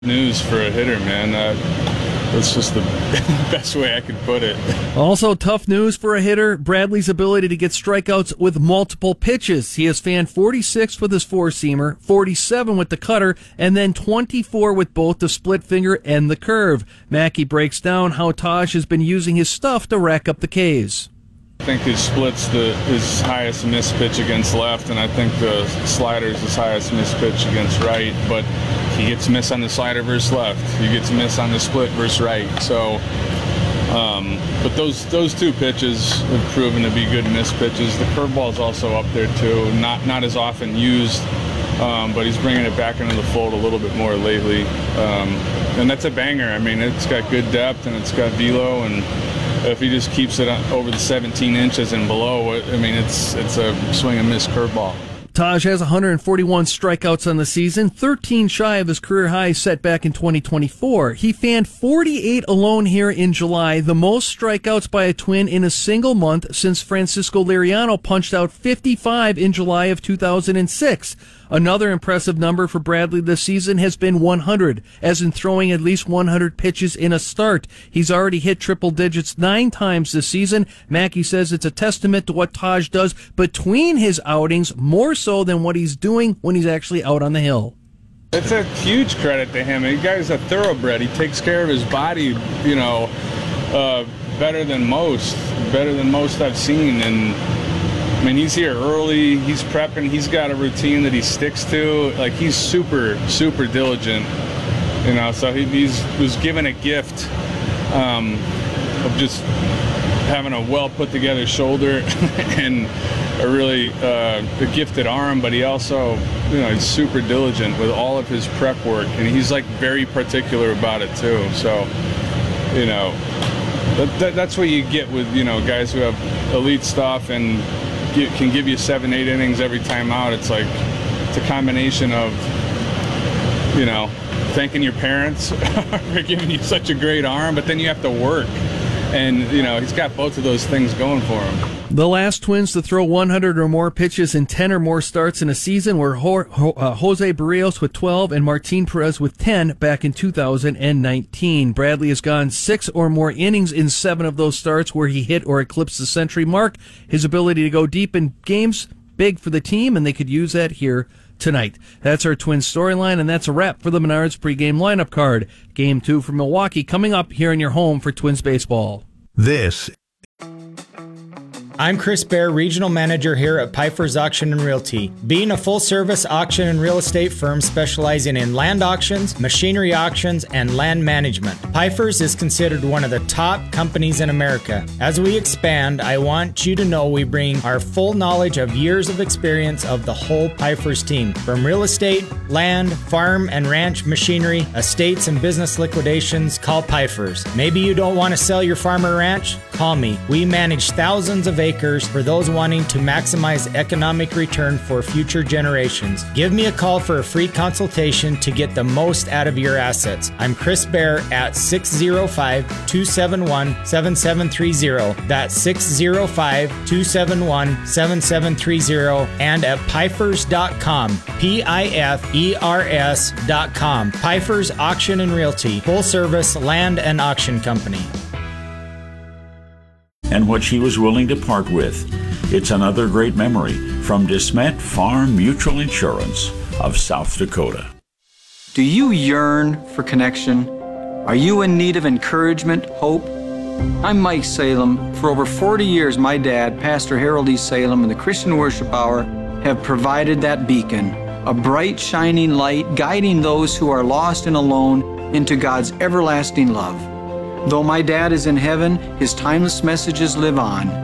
News for a hitter, man. That's just the best way I could put it. Also, tough news for a hitter, Bradley's ability to get strikeouts with multiple pitches. He has fanned 46 with his four-seamer, 47 with the cutter, and then 24 with both the split finger and the curve. Mackey breaks down how Taj has been using his stuff to rack up the Ks. I think his split's his highest miss pitch against left, and I think the slider's his highest miss pitch against right, but he gets miss on the slider versus left. He gets miss on the split versus right. So, but those two pitches have proven to be good miss pitches. The curveball's also up there too, not as often used, but he's bringing it back into the fold a little bit more lately. And that's a banger. I mean, it's got good depth and it's got velo, and if he just keeps it over the 17 inches and below, I mean, it's a swing and miss curveball. Taj has 141 strikeouts on the season, 13 shy of his career high set back in 2024. He fanned 48 alone here in July, the most strikeouts by a Twin in a single month since Francisco Liriano punched out 55 in July of 2006. Another impressive number for Bradley this season has been 100, as in throwing at least 100 pitches in a start. He's already hit triple digits 9 times this season. Mackey says it's a testament to what Taj does between his outings, more so than what he's doing when he's actually out on the hill. It's a huge credit to him. The guy's a thoroughbred. He takes care of his body, better than most I've seen. And I mean, he's here early, he's prepping, he's got a routine that he sticks to. Like, he's super, super diligent, so he was given a gift of just having a well put together shoulder and a really a gifted arm, but he also, he's super diligent with all of his prep work, and he's like very particular about it too. So, that's what you get with, guys who have elite stuff and can give you 7-8 innings every time out. It's a combination of, thanking your parents for giving you such a great arm, but then you have to work. And, he's got both of those things going for him. The last Twins to throw 100 or more pitches in 10 or more starts in a season were Jose Barrios with 12 and Martin Perez with 10 back in 2019. Bradley has gone 6 or more innings in 7 of those starts where he hit or eclipsed the century mark. His ability to go deep in games, big for the team, and they could use that here tonight. That's our Twins storyline, and that's a wrap for the Menards pregame lineup card. Game 2 for Milwaukee coming up here in your home for Twins baseball. I'm Chris Bear, Regional Manager here at Pfeiffer's Auction and Realty. Being a full-service auction and real estate firm specializing in land auctions, machinery auctions, and land management, Pfeiffer's is considered one of the top companies in America. As we expand, I want you to know we bring our full knowledge of years of experience of the whole Pfeiffer's team. From real estate, land, farm and ranch machinery, estates and business liquidations, call Pfeiffer's. Maybe you don't want to sell your farm or ranch? Call me. We manage thousands of acres for those wanting to maximize economic return for future generations. Give me a call for a free consultation to get the most out of your assets. I'm Chris Bear at 605-271-7730. That's 605-271-7730 and at Pfeifers.com. Pifers.com. Pfeiffer's Auction and Realty, full service land and auction company. And what she was willing to part with. It's another great memory from DeSmet Farm Mutual Insurance of South Dakota. Do you yearn for connection? Are you in need of encouragement, hope? I'm Mike Salem. For over 40 years, my dad, Pastor Harold E. Salem, and the Christian Worship Hour have provided that beacon, a bright, shining light guiding those who are lost and alone into God's everlasting love. Though my dad is in heaven, his timeless messages live on.